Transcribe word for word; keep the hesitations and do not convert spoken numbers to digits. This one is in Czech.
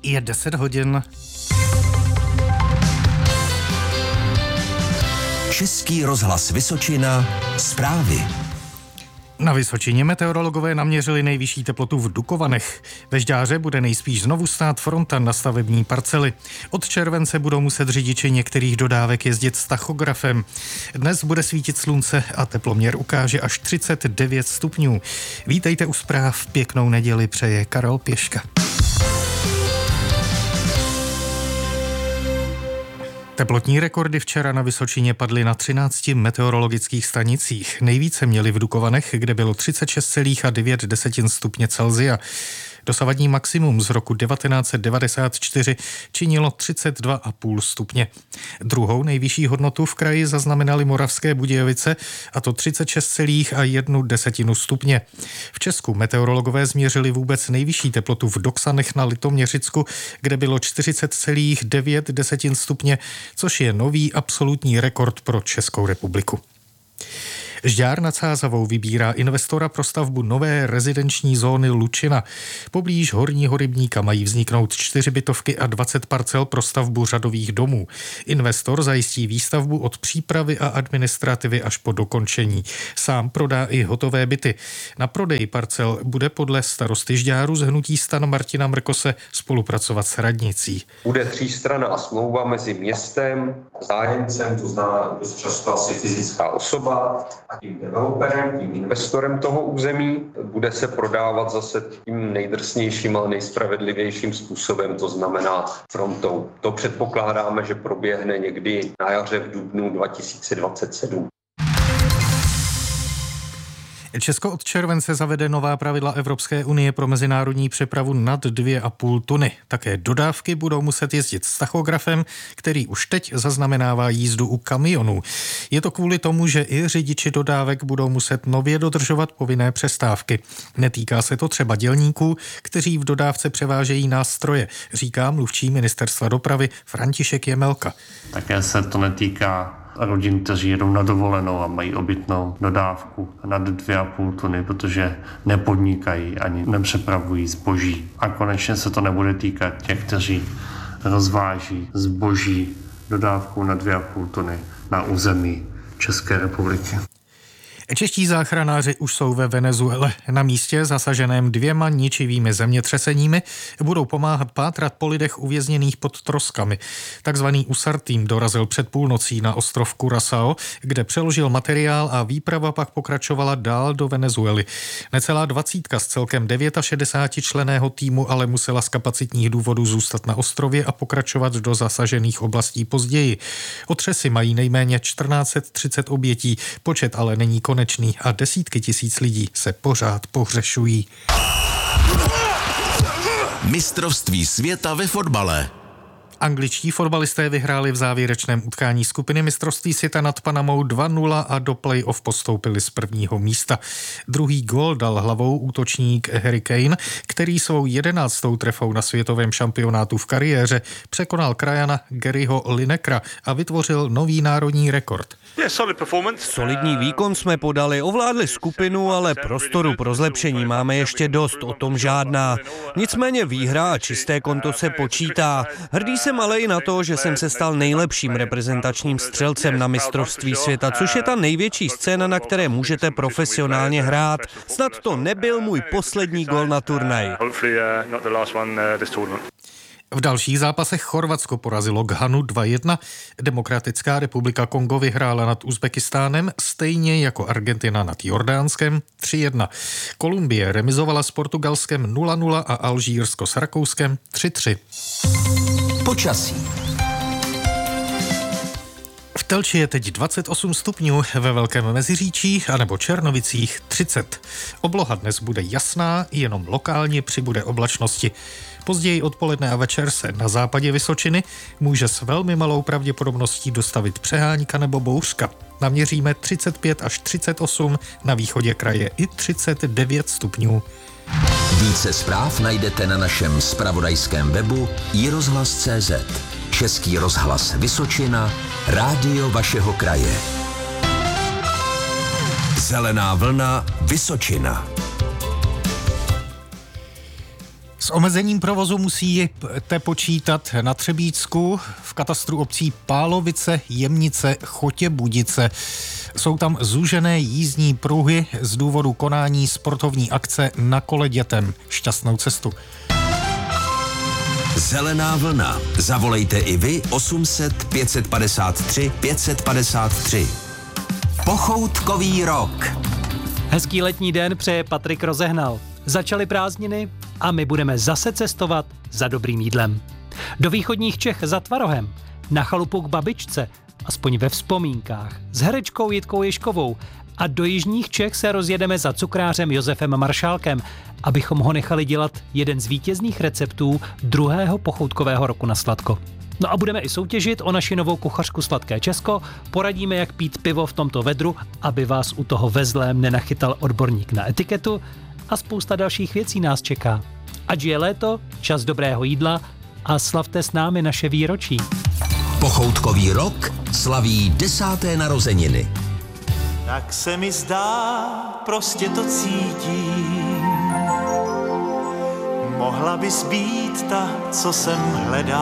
Je deset hodin. Český rozhlas Vysočina, zprávy. Na Vysočině meteorologové naměřili nejvyšší teplotu v Dukovanech. Ve Žďáře bude nejspíš znovu stát fronta na stavební parcely. Od července budou muset řidiči některých dodávek jezdit s tachografem. Dnes bude svítit slunce a teploměr ukáže až třicet devět stupňů. Vítejte u zpráv, pěknou neděli přeje Karel Pěška. Teplotní rekordy včera na Vysočině padly na třinácti meteorologických stanicích. Nejvíce měli v Dukovanech, kde bylo třicet šest celá devět stupně Celsia. Dosavadní maximum z roku devatenáct set devadesát čtyři činilo třicet dva celá pět stupně. Druhou nejvyšší hodnotu v kraji zaznamenaly Moravské Budějovice, a to třicet šest celá jedna stupně. V Česku meteorologové změřili vůbec nejvyšší teplotu v Doksanech na Litoměřicku, kde bylo čtyřicet celá devět stupně, což je nový absolutní rekord pro Českou republiku. Žďár nad Sázavou vybírá investora pro stavbu nové rezidenční zóny Lučina. Poblíž Horního rybníka mají vzniknout čtyři bytovky a dvacet parcel pro stavbu řadových domů. Investor zajistí výstavbu od přípravy a administrativy až po dokončení. Sám prodá i hotové byty. Na prodej parcel bude podle starosty Žďáru z hnutí STAN Martina Mrkose spolupracovat s radnicí. Bude třístranná smlouva mezi městem, zájemcem, to znamená dost často asi fyzická osoba, a tím developerem, tím investorem toho území. Bude se prodávat zase tím nejdrsnějším a nejspravedlivějším způsobem, to znamená frontou. To předpokládáme, že proběhne někdy na jaře v dubnu dva tisíce dvacet sedm. Česko od července zavede nová pravidla Evropské unie pro mezinárodní přepravu nad dvě a půl tuny. Také dodávky budou muset jezdit s tachografem, který už teď zaznamenává jízdu u kamionů. Je to kvůli tomu, že i řidiči dodávek budou muset nově dodržovat povinné přestávky. Netýká se to třeba dělníků, kteří v dodávce převážejí nástroje, říká mluvčí ministerstva dopravy František Jemelka. Také se to netýká rodin, kteří jedou na dovolenou a mají obytnou dodávku nad dvě a půl tuny, protože nepodnikají ani nepřepravují zboží. A konečně se to nebude týkat těch, kteří rozváží zboží dodávku na dvě a půl tuny na území České republiky. Čeští záchranáři už jsou ve Venezuele. Na místě zasaženém dvěma ničivými zemětřeseními budou pomáhat pátrat po lidech uvězněných pod troskami. Takzvaný USAR tým dorazil před půlnocí na ostrov Curaçao, kde přeložil materiál a výprava pak pokračovala dál do Venezuely. Necelá dvacítka z celkem šedesáti devěti členného týmu ale musela z kapacitních důvodů zůstat na ostrově a pokračovat do zasažených oblastí později. Otřesy mají nejméně čtrnáct set třicet obětí, počet ale není konečný a desítky tisíc lidí se pořád pohřešují. Mistrovství světa ve fotbale. Angličtí fotbalisté vyhráli v závěrečném utkání skupiny mistrovství světa nad Panamou dva nula a do play-off postoupili z prvního místa. Druhý gól dal hlavou útočník Harry Kane, který svou jedenáctou trefou na světovém šampionátu v kariéře překonal krajana Garyho Linekera a vytvořil nový národní rekord. Solidní výkon jsme podali, ovládli skupinu, ale prostoru pro zlepšení máme ještě dost, o tom žádná. Nicméně výhra a čisté konto se počítá. Hrdý jsem ale i na to, že jsem se stal nejlepším reprezentačním střelcem na mistrovství světa, což je ta největší scéna, na které můžete profesionálně hrát. Snad to nebyl můj poslední gól na turnaji. V dalších zápasech Chorvatsko porazilo Ghanu dva jedna, Demokratická republika Kongo vyhrála nad Uzbekistánem, stejně jako Argentina nad Jordánskem tři jedna. Kolumbie remizovala s Portugalskem nula nula a Alžírsko s Rakouskem tři tři. Počasí. V Telči je teď dvacet osm stupňů, ve Velkém Meziříčí anebo Černovicích třicet. Obloha dnes bude jasná, jenom lokálně přibude oblačnosti. Později odpoledne a večer se na západě Vysočiny může s velmi malou pravděpodobností dostavit přehánka nebo bouřka. Naměříme třicet pět až třicet osm, na východě kraje i třicet devět stupňů. Více zpráv najdete na našem zpravodajském webu i rozhlas tečka cé zet. Český rozhlas Vysočina, rádio vašeho kraje. Zelená vlna Vysočina. S omezením provozu musíte počítat na Třebíčsku, v katastru obcí Pálovice, Jemnice, Chotěbudice. Jsou tam zúžené jízdní pruhy z důvodu konání sportovní akce Na kole dětem. Šťastnou cestu. Zelená vlna. Zavolejte i vy osm set pět padesát tři pět padesát tři. Pochoutkový rok. Hezký letní den přeje Patrik Rozehnal. Začaly prázdniny a my budeme zase cestovat za dobrým jídlem. Do východních Čech za Tvarohem, na chalupu k babičce, aspoň ve vzpomínkách, s herečkou Jitkou Ježkovou, a do jižních Čech se rozjedeme za cukrářem Josefem Maršálkem, abychom ho nechali dělat jeden z vítězných receptů druhého pochoutkového roku na sladko. No a budeme i soutěžit o naši novou kuchařku Sladké Česko, poradíme, jak pít pivo v tomto vedru, aby vás u toho ve zlém nenachytal odborník na etiketu, a spousta dalších věcí nás čeká. Ať je léto, čas dobrého jídla a slavte s námi naše výročí. Pochoutkový rok slaví desáté narozeniny. Tak se mi zdá, prostě to cítím. Mohla bys být ta, co jsem hledal.